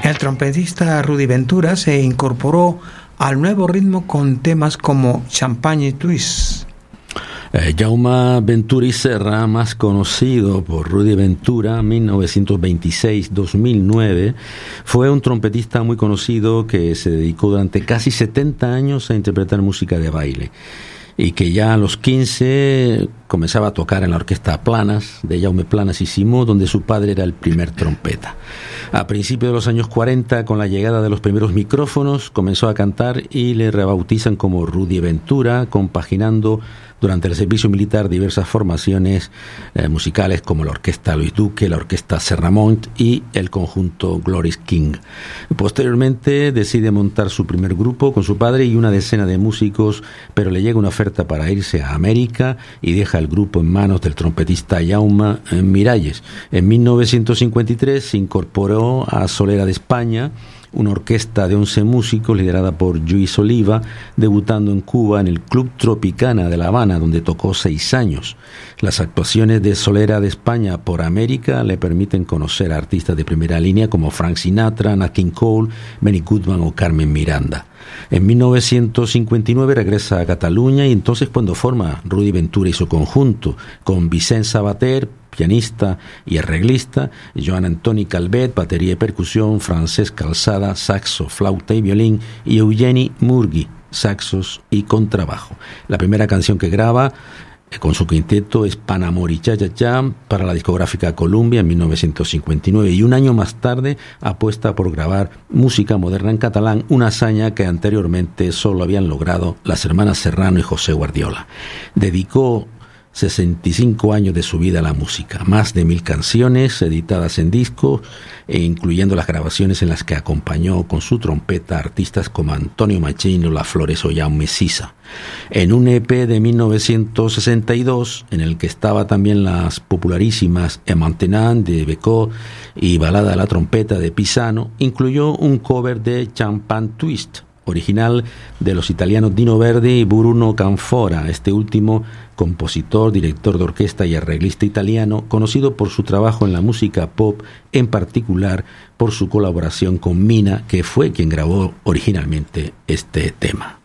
El trompetista Rudy Ventura se incorporó al nuevo ritmo con temas como Champagne Twist. Jaume Ventura y Serra, más conocido por Rudy Ventura, 1926-2009, fue un trompetista muy conocido que se dedicó durante casi 70 años a interpretar música de baile y que ya a los 15 comenzaba a tocar en la orquesta Planas, de Jaume Planas y Simó, donde su padre era el primer trompeta. A principios de los años 40, con la llegada de los primeros micrófonos, comenzó a cantar y le rebautizan como Rudy Ventura, compaginando durante el servicio militar diversas formaciones musicales como la orquesta Luis Duque, la orquesta Serramont y el conjunto Gloris King. Posteriormente decide montar su primer grupo con su padre y una decena de músicos, pero le llega una oferta para irse a América y deja el grupo en manos del trompetista Jaume Miralles. En 1953 se incorporó a Solera de España, una orquesta de 11 músicos liderada por Lluís Oliva, debutando en Cuba en el Club Tropicana de La Habana, donde tocó 6 años. Las actuaciones de Solera de España por América le permiten conocer a artistas de primera línea como Frank Sinatra, Nat King Cole, Benny Goodman o Carmen Miranda. En 1959 regresa a Cataluña y entonces cuando forma Rudy Ventura y su conjunto con Vicent Sabater, pianista y arreglista, Joan Antoni Calvet, batería y percusión, Francesc Calçada, saxo, flauta y violín, y Eugeni Murgui, saxos y contrabajo. La primera canción que graba con su quinteto es Panamori Cha Cha Cha para la discográfica Columbia en 1959 y un año más tarde apuesta por grabar música moderna en catalán, una hazaña que anteriormente solo habían logrado las hermanas Serrano y José Guardiola. Dedicó 65 años de su vida a la música, más de 1000 canciones editadas en disco, incluyendo las grabaciones en las que acompañó con su trompeta a artistas como Antonio Machín, Lola Flores o Jaume Sisa. En un EP de 1962, en el que estaba también las popularísimas Emantenant de Becot y Balada a la trompeta de Pisano, incluyó un cover de Champagne Twist, original de los italianos Dino Verdi y Bruno Canfora, este último compositor, director de orquesta y arreglista italiano, conocido por su trabajo en la música pop, en particular por su colaboración con Mina, que fue quien grabó originalmente este tema.